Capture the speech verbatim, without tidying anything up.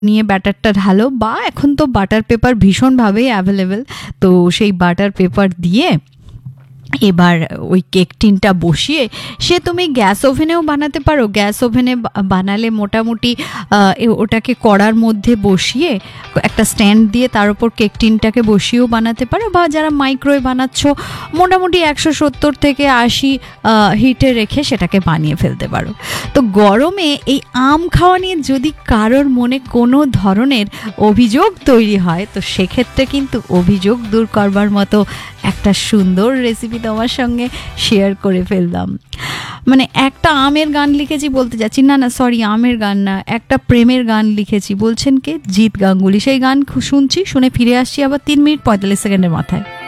নিয়ে ব্যাটারটা ঢালো, বা এখন তো বাটার পেপার ভীষণভাবেই অ্যাভেলেবেল, তো সেই বাটার পেপার দিয়ে এবার ওই কেক টিনটা বসিয়ে, সে তুমি গ্যাস ওভেনেও বানাতে পারো, গ্যাস ওভেনে বানালে মোটামুটি ওটাকে কড়ার মধ্যে বসিয়ে একটা স্ট্যান্ড দিয়ে তার উপর কেক টিনটাকে বসিয়েও বানাতে পারো, বা যারা মাইক্রোওয়েভ বানাচ্ছ মোটামুটি একশো সত্তর থেকে আশি হিটে রেখে সেটাকে বানিয়ে ফেলতে পারো। তো গরমে এই আম খাওয়া নিয়ে যদি কারোর মনে কোনো ধরনের অভিযোগ তৈরি হয়, তো সেক্ষেত্রে কিন্তু অভিযোগ দূর করবার মতো একটা সুন্দর রেসিপি তোমার সঙ্গে শেয়ার করে ফেললাম। মানে একটা আমের গান লিখেছি বলতে যাচ্ছি, না না সরি আমের গান না, একটা প্রেমের গান লিখেছি, বলছেন কে, জিৎ গাঙ্গুলি। সেই গান শুনছি, শুনে ফিরে আসছি আবার তিন মিনিট পঁয়তাল্লিশ সেকেন্ডের মাথায়।